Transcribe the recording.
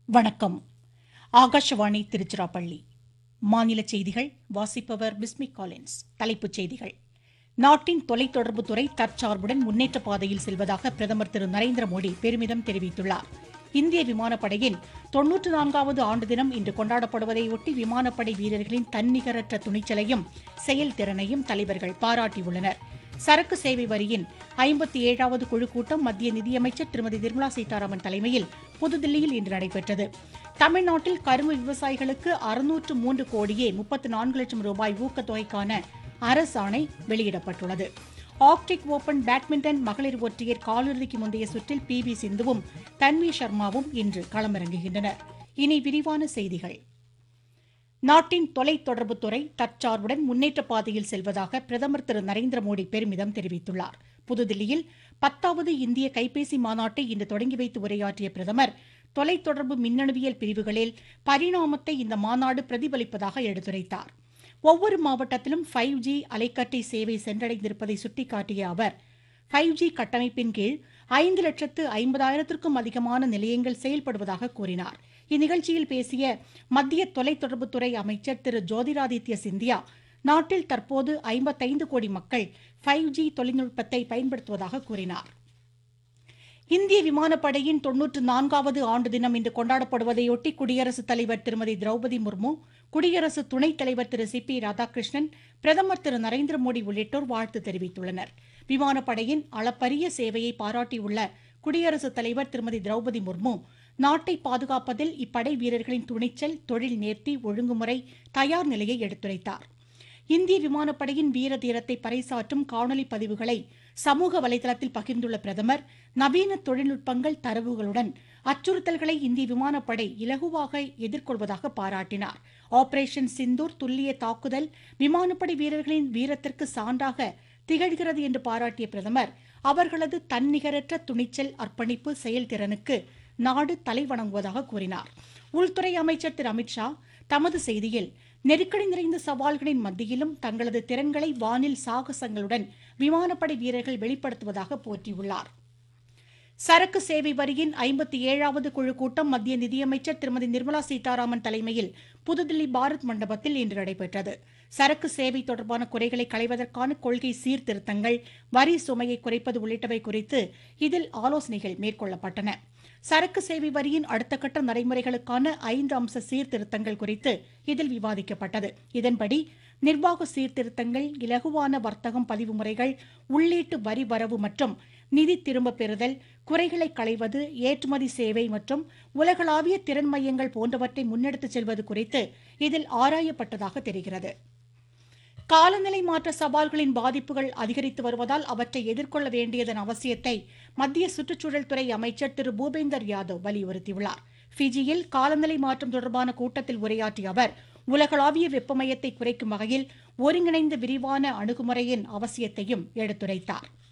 வணக்கம். ஆகாஷவாணி திருச்சிராப்பள்ளி. மாநில செய்திகள் வாசிப்பவர் பிஸ்மி காலின்ஸ். தலைப்புச் செய்திகள். நாட்டின் தொலைத்தொடர்புத்துறை தற்சார்புடன் முன்னேற்ற பாதையில் செல்வதாக பிரதமர் திரு நரேந்திர மோடி பெருமிதம் தெரிவித்துள்ளார். இந்திய விமானப்படையின் 94வது ஆண்டு தினம் இன்று கொண்டாடப்படுவதையொட்டி விமானப்படை வீரர்களின் தன்னிகரற்ற துணிச்சலையும் செயல்திறனையும் தலைவர்கள் பாராட்டியுள்ளனர். சரக்கு சேவை வரியின் 57வது குழு கூட்டம் மத்திய நிதியமைச்சர் திருமதி நிர்மலா சீதாராமன் தலைமையில் புதுதில்லியில் இன்று நடைபெற்றது. தமிழ்நாட்டில் கரும்பு விவசாயிகளுக்கு 603 கோடியே 34 லட்சம் ரூபாய் ஊக்கத்தொகைக்கான அரசாணை வெளியிடப்பட்டுள்ளது. ஆர்க்டிக் ஓபன் பேட்மிண்டன் மகளிர் ஒற்றையர் காலிறுதிக்கு முந்தைய சுற்றில் PV சிந்துவும் தன்வி சர்மாவும் இன்று களமிறங்குகின்றனர். இனி விரிவான செய்திகள். நாட்டின் தொலைத்தொடர்புத்துறை தற்சார்புடன் முன்னேற்ற பாதையில் செல்வதாக பிரதமர் திரு நரேந்திர மோடி பெருமிதம் தெரிவித்துள்ளார். புதுதில்லியில் 10வது இந்திய கைபேசி மாநாட்டை இன்று தொடங்கி வைத்து உரையாற்றிய பிரதமர், தொலைத்தொடர்பு மின்னணுவியல் பிரிவுகளில் பரிணாமத்தை இந்த மாநாடு பிரதிபலிப்பதாக எடுத்துரைத்தார். ஒவ்வொரு மாவட்டத்திலும் 5G அலைக்கற்றை சேவை சென்றடைந்திருப்பதை சுட்டிக்காட்டிய அவர், 5G கட்டமைப்பின் கீழ் 5,50,000க்கும் அதிகமான நிலையங்கள் செயல்படுவதாக கூறினார். இந்நிகழ்ச்சியில் பேசிய மத்திய தொலைத்தொடர்புத்துறை அமைச்சர் திரு ஜோதிராதித்ய சிந்தியா, நாட்டில் தற்போது 55 கோடி மக்கள் 5G தொழில்நுட்பத்தை பயன்படுத்துவதாக கூறினார். இந்திய விமானப்படையின் 94வது ஆண்டு தினம் இன்று கொண்டாடப்படுவதையொட்டி குடியரசுத் தலைவர் திருமதி திரௌபதி முர்மு, குடியரசு துணைத் தலைவர் திரு CP ராதாகிருஷ்ணன், பிரதமர் திரு நரேந்திர மோடி உள்ளிட்டோர் வாழ்த்து தெரிவித்துள்ளனர். விமானப்படையின் அளப்பரிய சேவையை பாராட்டியுள்ள குடியரசுத் தலைவர் திருமதி திரௌபதி முர்மு, நாட்டை பாதுகாப்பதில் இப்படை வீரர்களின் துணிச்சல், தொழில் நேர்த்தி, ஒழுங்குமுறை, தயார் நிலையை எடுத்துரைத்தார். இந்திய விமானப்படையின் வீர தீரத்தை பறைசாற்றும் காணொலி பதிவுகளை சமூக வலைதளத்தில் பகிர்ந்துள்ள பிரதமர், நவீன தொழில்நுட்பங்கள், தரவுகளுடன் அச்சுறுத்தல்களை இந்திய விமானப்படை இலகுவாக எதிர்கொள்வதாக பாராட்டினார். ஆபரேஷன் சிந்தூர் துல்லிய தாக்குதல் விமானப்படை வீரர்களின் வீரத்திற்கு சான்றாக திகழ்கிறது என்று பாராட்டிய பிரதமர், அவர்களது தன்னிகரற்ற துணிச்சல், அர்ப்பணிப்பு, செயல்திறனுக்கு நாடு தலைவணங்குவதாக கூறினார். உள்துறை அமைச்சர் திரு அமித்ஷா தமது செய்தியில், நெருக்கடி நிறைந்த சவால்களின் மத்தியிலும் தங்களது திறன்களை வானில் சாகசங்களுடன் விமானப்படை வீரர்கள் வெளிப்படுத்துவதாக போற்றியுள்ளார். சரக்கு சேவை வரியின் 57வது குழு கூட்டம் மத்திய நிதியமைச்சர் திருமதி நிர்மலா சீதாராமன் தலைமையில் புதுதில்லி பாரத் மண்டபத்தில் இன்று நடைபெற்றது. சரக்கு சேவை தொடர்பான குறைகளை களைவதற்கான கொள்கை சீர்திருத்தங்கள், வரி சுமையை குறைப்பது உள்ளிட்டவை குறித்து இதில் ஆலோசனைகள் மேற்கொள்ளப்பட்டன. சரக்கு சேவை வரியின் அடுத்த கட்ட நடைமுறைகளுக்கான 5 அம்ச சீர்திருத்தங்கள் குறித்து இதில் விவாதிக்கப்பட்டது. இதன்படி நிர்வாக சீர்திருத்தங்கள், இலகுவான வர்த்தகம் பதிவு முறைகள், உள்ளீட்டு வரி வரவு மற்றும் நிதி திரும்பப் பெறுதல், குறைகளை களைவது, ஏற்றுமதி சேவை மற்றும் உலகளாவிய திறன் மையங்கள் போன்றவற்றை முன்னெடுத்துச் செல்வது குறித்து இதில் ஆராயப்பட்டதாக தெரிகிறது. காலநிலை மாற்ற சவால்களின் பாதிப்புகள் அதிகரித்து வருவதால் அவற்றை எதிர்கொள்ள வேண்டியதன் அவசியத்தை மத்திய சுற்றுச்சூழல் துறை அமைச்சர் திரு பூபேந்தர் யாதவ் வலியுறுத்தியுள்ளார். ஃபிஜியில் காலநிலை மாற்றம் தொடர்பான கூட்டத்தில் உரையாற்றிய அவர், உலகளாவிய வெப்பமயத்தை குறைக்கும் வகையில் ஒருங்கிணைந்த விரிவான அணுகுமுறையின் அவசியத்தையும் எடுத்துரைத்தார்.